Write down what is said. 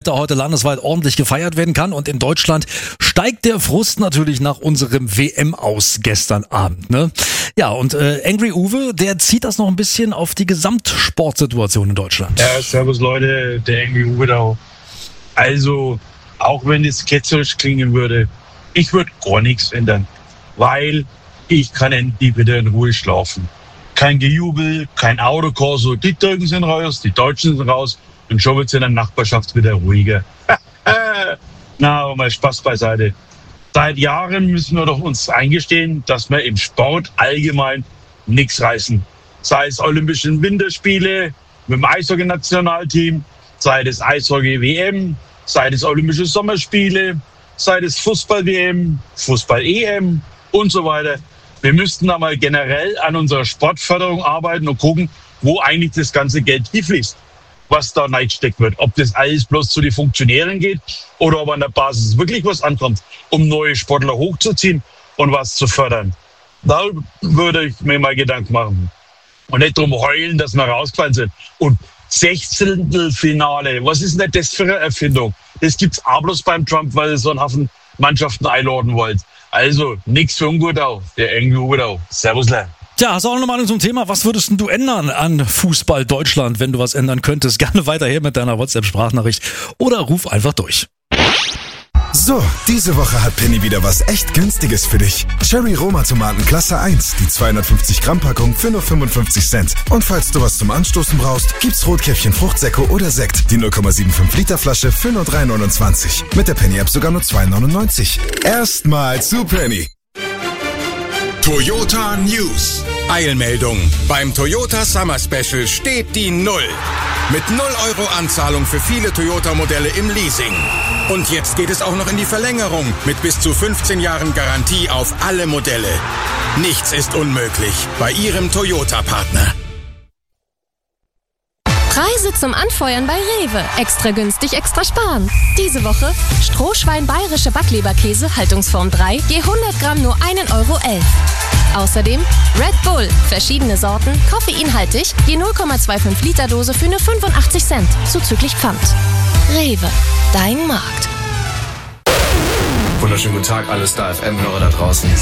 da heute landesweit ordentlich gefeiert werden kann. Und in Deutschland steigt der Frust natürlich nach unserem WM-Aus gestern Abend. Ne? Ja, und Angry Uwe, der zieht das noch ein bisschen auf die Gesamtsportsituation in Deutschland. Ja, servus Leute, der Angry Uwe da. Also, auch wenn es ketzerisch klingen würde, ich würde gar nichts ändern, weil ich kann endlich wieder in Ruhe schlafen. Kein Gejubel, kein Autokorso, die Türken sind raus, die Deutschen sind raus und schon wird es in der Nachbarschaft wieder ruhiger. Na, aber mal Spaß beiseite. Seit Jahren müssen wir doch uns eingestehen, dass wir im Sport allgemein nichts reißen. Sei es Olympischen Winterspiele mit dem Eishockey-Nationalteam, sei es Eishockey-WM, sei es Olympische Sommerspiele, sei es Fußball-WM, Fußball-EM und so weiter. Wir müssten da mal generell an unserer Sportförderung arbeiten und gucken, wo eigentlich das ganze Geld hinfließt, was da reingesteckt wird. Ob das alles bloß zu den Funktionären geht oder ob an der Basis wirklich was ankommt, um neue Sportler hochzuziehen und was zu fördern. Da würde ich mir mal Gedanken machen. Und nicht drum heulen, dass wir rausgefallen sind. Und 16. Was ist denn das für eine Erfindung? Das gibt's auch bloß beim Trump, weil ihr so einen Haufen Mannschaften einladen wollt. Also, nix für Ungutau, der Angry Ungutau. Servusle. Tja, hast du auch noch eine Meinung zum Thema? Was würdest denn du ändern an Fußball Deutschland, wenn du was ändern könntest? Gerne weiterher mit deiner WhatsApp-Sprachnachricht oder ruf einfach durch. So, diese Woche hat Penny wieder was echt Günstiges für dich. Cherry Roma Tomaten Klasse 1, die 250 Gramm Packung für nur 55 Cent. Und falls du was zum Anstoßen brauchst, gibt's Rotkäppchen Fruchtsäcke oder Sekt, die 0,75 Liter Flasche für nur 3,29. Mit der Penny App sogar nur 2,99. Erstmal zu Penny. Toyota News. Eilmeldung. Beim Toyota Summer Special steht die 0. Mit 0 Euro Anzahlung für viele Toyota-Modelle im Leasing. Und jetzt geht es auch noch in die Verlängerung mit bis zu 15 Jahren Garantie auf alle Modelle. Nichts ist unmöglich bei Ihrem Toyota-Partner. Preise zum Anfeuern bei Rewe. Extra günstig, extra sparen. Diese Woche Strohschwein bayerische Backleberkäse, Haltungsform 3, je 100 Gramm nur 1,11 Euro. Außerdem Red Bull, verschiedene Sorten, koffeinhaltig, je 0,25 Liter Dose für nur 85 Cent, zuzüglich Pfand. Rewe, dein Markt. Wunderschönen guten Tag, alle Star FM-Hörer da draußen.